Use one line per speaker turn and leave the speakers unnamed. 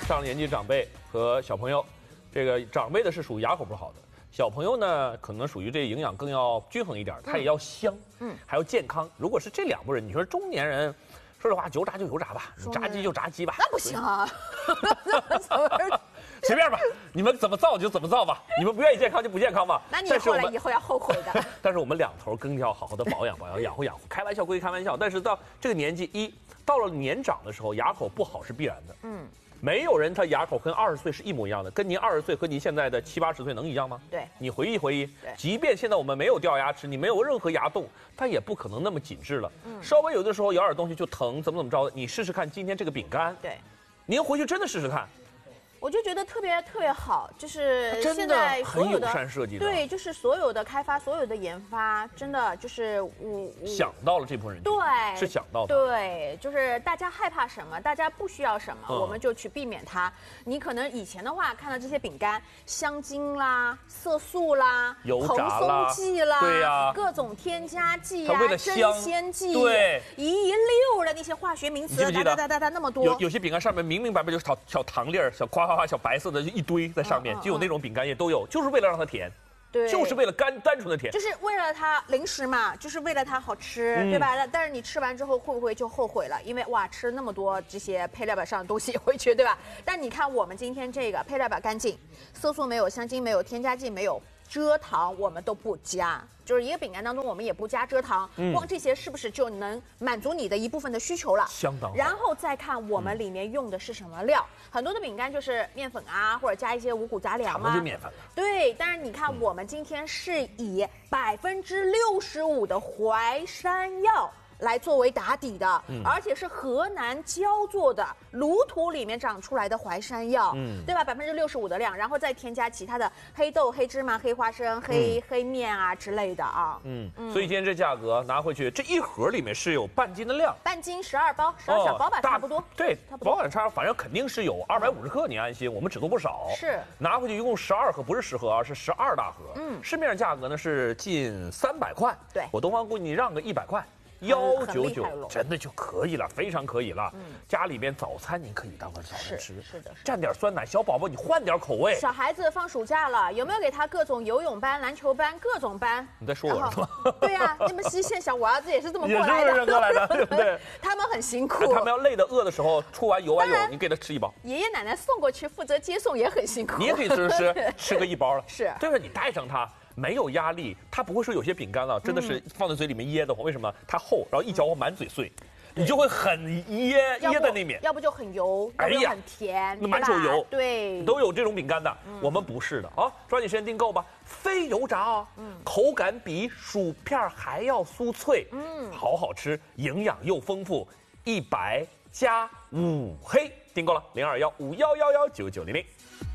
上了年纪长辈和小朋友，这个长辈的是属于牙口不好的，小朋友呢可能属于这营养更要均衡一点，它也要香，还要健康。如果是这两拨人，你说中年人，说实话，油炸就油炸吧，炸鸡就炸鸡吧，
那不行啊，
随便吧，你们怎么造就怎么造吧，你们不愿意健康就不健康吧。
那你后来以后要后悔的。
但是我们两头更要好好的保养保养，养护养护。开玩笑归开玩笑，但是到这个年纪到了年长的时候，牙口不好是必然的。没有人他牙口跟20岁是一模一样的，跟您20岁和您现在的70、80岁能一样吗？
对，
你回忆回忆，
对，
即便现在我们没有掉牙齿，你没有任何牙洞，它也不可能那么紧致了。稍微有的时候咬点东西就疼，怎么着的。你试试看，今天这个饼干，
对，
您回去真的试试看。
我就觉得特别好，就是现
真的很友
在所有的
善设计的，
对，就是所有的开发、所有的研发，真的就是
想到了这部分人，
对，
是想到的，
对，就是大家害怕什么，大家不需要什么，我们就去避免它。你可能以前的话看到这些饼干，香精啦、色素啦、蓬
油炸
松
啦
剂啦，
对呀
各种添加剂
它为了
增
香
鲜剂，
对，
一溜的那些化学名词，哒那么多。
有些饼干上面明明白白就是小糖粒儿、小夸小白色的一堆在上面，就有那种饼干也都有，就是为了让它甜。
对，
就是为了单纯的甜，
就是为了它零食嘛，就是为了它好吃，对吧？但是你吃完之后会不会就后悔了？因为哇，吃那么多这些配料表上的东西回去，对吧？但你看我们今天这个配料表干净，色素没有，香精没有，添加剂没有，蔗糖我们都不加，就是一个饼干当中我们也不加蔗糖，光这些是不是就能满足你的一部分的需求了？
相当好。
然后再看我们里面用的是什么料，很多的饼干就是面粉啊，或者加一些五谷杂粮啊，
就面粉了。
对，但是你看我们今天是以65%的淮山药来作为打底的，而且是河南焦作的炉土里面长出来的淮山药，对吧？65%的量，然后再添加其他的黑豆、黑芝麻、黑花生、黑面啊之类的啊。
所以今天这价格拿回去，这一盒里面是有半斤的量，
半斤12包，12小包吧，差不多。
对，保感差，反正肯定是有250克，你安心，我们只做不少。
是
拿回去一共12盒，不是10盒啊，是12大盒。市面上价格呢是近300块，
对，
我东方给你让个100块。199真的就可以了，非常可以了。家里边早餐您可以当个早餐吃，
是的，
蘸点酸奶。小宝宝你换点口味。
小孩子放暑假了，有没有给他各种游泳班、篮球班各种班？
你在说我是吗？
对呀，你们西县小我儿子也是这么过来的，
也是过来的，对不对？
他们很辛苦，
他们要累得饿的时候，出完游完泳，你给他吃一包。
爷爷奶奶送过去，负责接送也很辛苦。
你也可以吃个1包了，
是，
对吧？你带上它。没有压力，它不会说有些饼干真的是放在嘴里面噎得慌。为什么？它厚，然后一嚼满嘴碎，你就会很噎在那面。
要不就很油，要不就很甜，
满手油。
对，
都有这种饼干的。我们不是的啊，抓紧时间订购吧。非油炸啊，口感比薯片还要酥脆，好吃，营养又丰富，100+5黑，订购了0215111990。